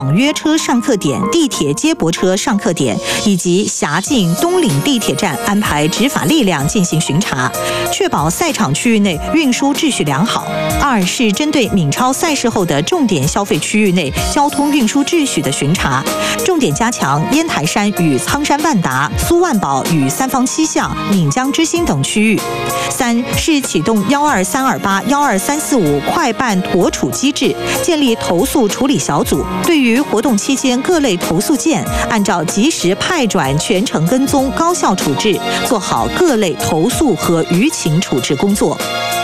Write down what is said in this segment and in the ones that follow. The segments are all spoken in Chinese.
约车上客点、地铁接驳车上客点以及辖境东岭地铁站安排执法力量进行巡查，确保赛场区域内运输秩序良好。2是针对闽超赛事后的重点消费区域内交通运输秩序的巡查，重点加强烟台山与苍山万达、苏万宝与三坊七巷、闽江之星等区域。3是启动12328、12345快办妥处机制，建立投诉处理小组，对于活动期间各类投诉件，按照及时派转、全程跟踪、高效处置，做好各类投诉和舆情处置工作。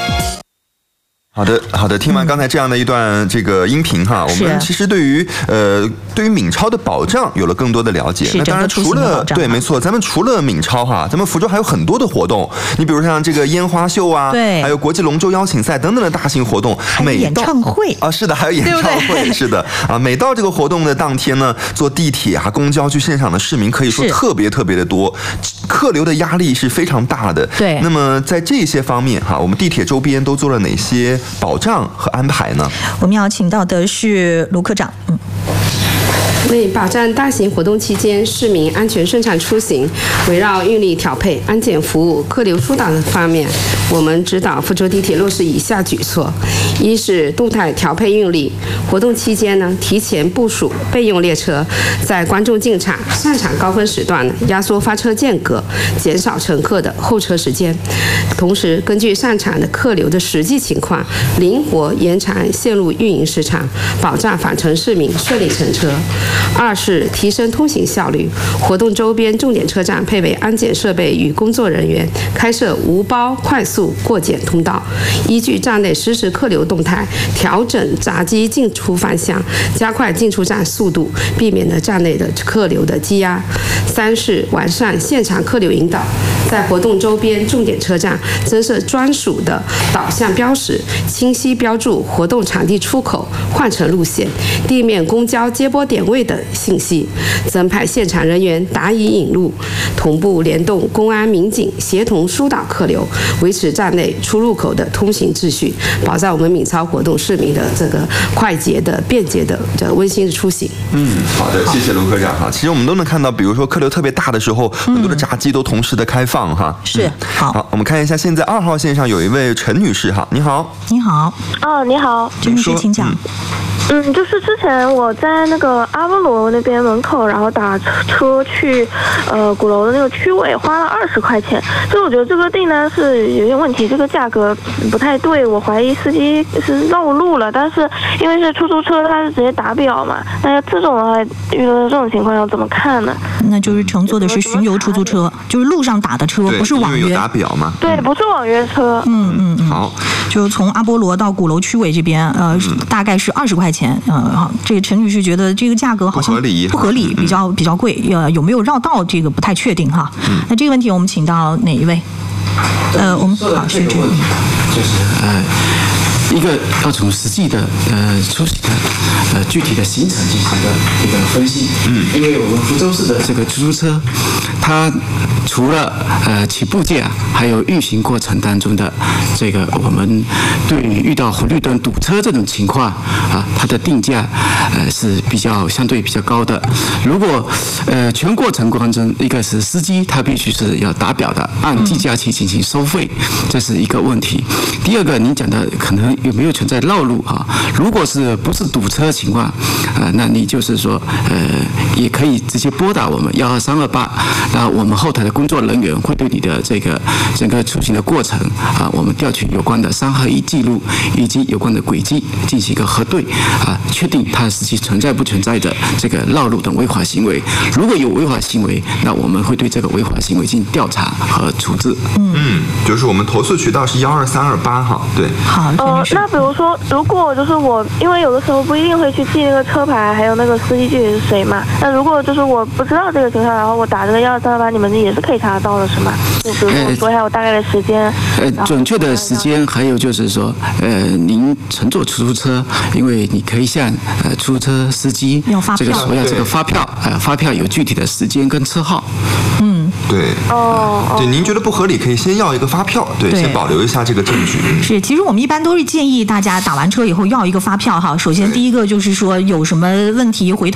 好的，听完刚才这样的一段这个音频哈，我们其实对于闽超的保障有了更多的了解。那当然除了对，没错，咱们除了闽超哈，咱们福州还有很多的活动，你比如像这个烟花秀啊，对，还有国际龙舟邀请赛等等的大型活动， 还有演唱会啊，是的，还有演唱会，对是的啊，每到这个活动的当天呢，坐地铁啊、公交去现场的市民可以说特别的多，客流的压力是非常大的。对，那么在这些方面哈，我们地铁周边都做了哪些保障和安排呢？ 我们要请到的是卢科长。 为保障大型活动期间市民安全顺畅出行，围绕运力调配、安检服务、客流疏导的方面，我们指导福州地铁落实以下举措：一是动态调配运力，活动期间呢，提前部署备用列车，在观众进场、上场高峰时段呢，压缩发车间隔，减少乘客的候车时间。同时，根据上场的客流的实际情况，灵活延长线路运营时长，保障返程市民顺利乘车。2是提升通行效率，活动周边重点车站配备安检设备与工作人员，开设无包快速过检通道，依据站内实时客流动态，调整闸机进出方向，加快进出站速度，避免了站内的客流的积压。3是完善现场客流引导，在活动周边重点车站增设专属的导向标识，清晰标注活动场地出口、换乘路线、地面公交接驳点位等信息，增派现场人员答疑引路，同步联动公安民警协同疏导客流，维持站内出入口的通行秩序，保障我们闽超活动市民的这个快捷的、便捷的、温馨的出行。 好的，谢谢卢科长哈。其实我们都能看到，比如说客流特别大的时候，很多的闸机都同时的开放哈。 是，好， 我们看一下，现在2号线上有一位陈女士哈，你好。 你好。 你好， 陈女士，请讲。 就是之前我在那个阿波罗那边门口，然后打车去鼓楼的那个区委，花了20块钱。就我觉得这个订单是有点问题，这个价格不太对，我怀疑司机是绕路了。但是因为是出租车，它是直接打表嘛，那这种的话遇到这种情况要怎么看呢？ 那就是乘坐的是巡游出租车，就是路上打的车，不是网约。 有打表吗？ 对，不是网约车。 好， 就是从阿波罗到鼓楼区委这边，大概是20块钱。这个陈女士觉得这个价格好像不合理，比较贵，有没有绕道这个不太确定哈。那这个问题我们请到哪一位？我们好是这个问题， 就是一个要从实际的出行的具体的行程进行的一个分析。因为我们福州市的这个出租车，它除了起步价，还有运行过程当中的这个我们对于遇到红绿灯堵车这种情况它的定价是相对比较高的。如果全过程当中，一个是司机他必须是要打表的，按计价器进行收费，这是一个问题。第二个，您讲的可能有没有存在绕路如果是不是堵车情况那你就是说也可以直接拨打我们12328，然后我们后台的工作人员会对你的这个整个出行的过程我们调取有关的3合1记录以及有关的轨迹进行一个核对确定它实际存在不存在的这个绕路等违法行为。如果有违法行为，那我们会对这个违法行为进行调查和处置。 就是我们投诉渠道是12328哈。对。 好。 那比如说，如果就是我，因为有的时候不一定会去记那个车牌，还有那个司机具体是谁嘛。那如果就是我不知道这个情况，然后我打这个12328，你们也是可以查得到的，是吗？就比如说我说一下我大概的时间。 准确的时间，还有就是说，您乘坐出租车，因为你可以向出租车司机这个索要这个发票，发票有具体的时间跟车号。 对，对，您觉得不合理，可以先要一个发票，对，先保留一下这个证据。 是，其实我们一般都是建议大家打完车以后要一个发票哈。首先第一个就是说有什么问题回头